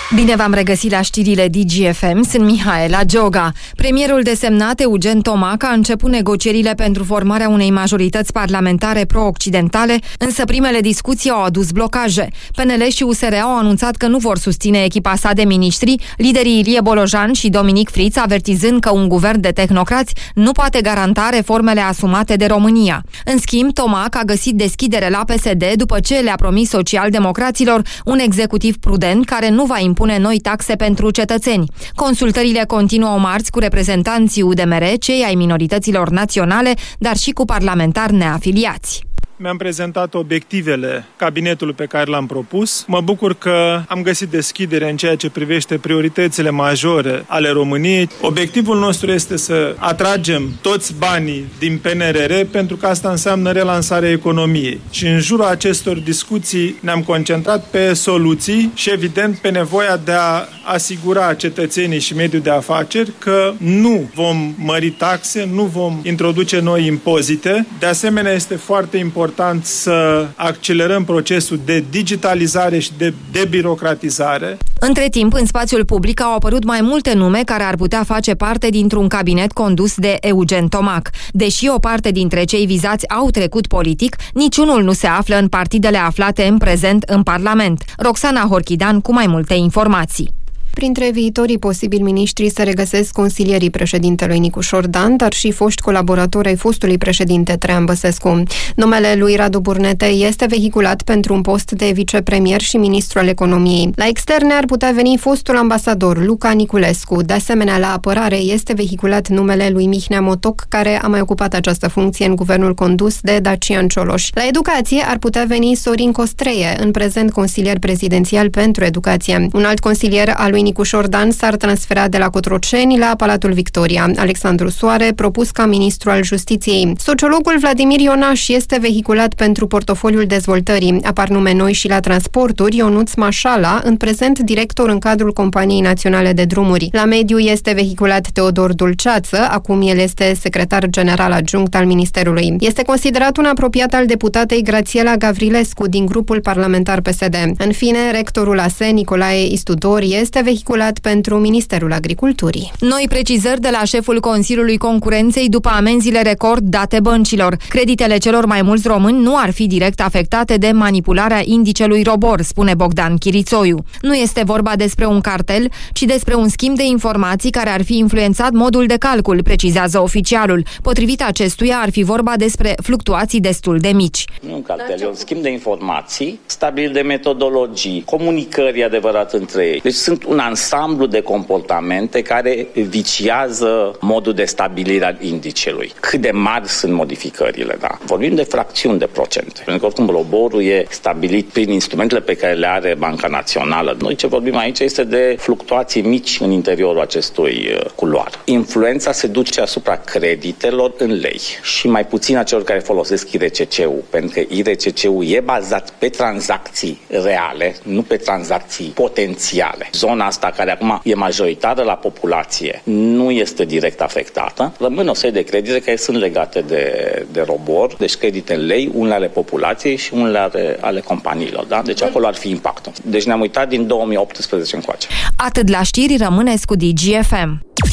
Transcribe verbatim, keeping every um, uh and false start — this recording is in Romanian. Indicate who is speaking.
Speaker 1: Bine v-am regăsit la știrile D G F M, sunt Mihaela Gioga. Premierul desemnat Eugen Tomac a început negocierile pentru formarea unei majorități parlamentare pro-occidentale, însă primele discuții au adus blocaje. P N L și U S R au anunțat că nu vor susține echipa sa de miniștri, liderii Ilie Bolojan și Dominic Friț avertizând că un guvern de tehnocrați nu poate garanta reformele asumate de România. În schimb, Tomac a găsit deschidere la P S D după ce le-a promis social-democraților un executiv prudent care nu va impune pune noi taxe pentru cetățeni. Consultările continuă marți cu reprezentanții U D M R, cei ai minorităților naționale, dar și cu parlamentari neafiliați.
Speaker 2: Mi-am prezentat obiectivele cabinetului pe care l-am propus. Mă bucur că am găsit deschidere în ceea ce privește prioritățile majore ale României. Obiectivul nostru este să atragem toți banii din P N R R, pentru că asta înseamnă relansarea economiei. Și în jurul acestor discuții ne-am concentrat pe soluții și, evident, pe nevoia de a asigura cetățenii și mediul de afaceri că nu vom mări taxe, nu vom introduce noi impozite. De asemenea, este foarte important să accelerăm procesul de digitalizare și de debirocratizare.
Speaker 1: Între timp, în spațiul public au apărut mai multe nume care ar putea face parte dintr-un cabinet condus de Eugen Tomac. Deși o parte dintre cei vizați au trecut politic, niciunul nu se află în partidele aflate în prezent în Parlament. Roxana Horchidan cu mai multe informații.
Speaker 3: Printre viitorii posibili miniștri se regăsesc consilierii președintelui Nicușor Dan, dar și foști colaboratori ai fostului președinte Traian Băsescu. Numele lui Radu Burnete este vehiculat pentru un post de vicepremier și ministru al economiei. La externe ar putea veni fostul ambasador Luca Niculescu. De asemenea, la apărare este vehiculat numele lui Mihnea Motoc, care a mai ocupat această funcție în guvernul condus de Dacian Cioloș. La educație ar putea veni Sorin Costreie, în prezent consilier prezidențial pentru educație. Un alt consilier al lui Nicușor Dan s-ar transfera de la Cotroceni la Palatul Victoria. Alexandru Soare, propus ca ministru al Justiției. Sociologul Vladimir Ionaș este vehiculat pentru portofoliul dezvoltării. Apar nume noi și la transporturi, Ionuț Mașala, în prezent director în cadrul Companiei Naționale de Drumuri. La mediu este vehiculat Teodor Dulceață, acum el este secretar general adjunct al Ministerului. Este considerat un apropiat al deputatei Grațiela Gavrilescu din grupul parlamentar P S D. În fine, rectorul A S E, Nicolae Istudor, este vehiculat pentru Ministerul Agriculturii.
Speaker 1: Noi precizări de la șeful Consiliului Concurenței după amenziile record date băncilor. Creditele celor mai mulți români nu ar fi direct afectate de manipularea indicelui ROBOR, spune Bogdan Chirițoiu. Nu este vorba despre un cartel, ci despre un schimb de informații care ar fi influențat modul de calcul, precizează oficialul. Potrivit acestuia, ar fi vorba despre fluctuații destul de mici.
Speaker 4: Nu un cartel, e un schimb de informații, stabilit de metodologii, comunicări adevărat între ei. Deci sunt un ansamblu de comportamente care viciază modul de stabilire al indicelui. Cât de mari sunt modificările, da? Vorbim de fracțiuni de procente. Pentru că oricum roborul e stabilit prin instrumentele pe care le are Banca Națională. Noi ce vorbim aici este de fluctuații mici în interiorul acestui culoar. Influența se duce asupra creditelor în lei și mai puțin a celor care folosesc I R C C-ul, pentru că I R C C-ul e bazat pe tranzacții reale, nu pe tranzacții potențiale. Zona asta, care acum e majoritară la populație, nu este direct afectată. Rămân o serie de credite care sunt legate de, de ROBOR, deci credite în lei, unele ale populației și unele ale, ale companiilor. Da? Deci acolo ar fi impactul. Deci ne-am uitat din două mii optsprezece încoace.
Speaker 1: Atât la știri, rămâneți cu D G F M.